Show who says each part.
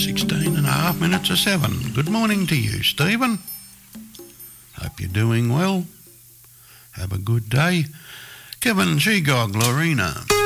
Speaker 1: 16 and a half minutes of 7. Good morning to you, Stephen. Hope you're doing well. Have a good day. Kevin Sheegog, Lorena.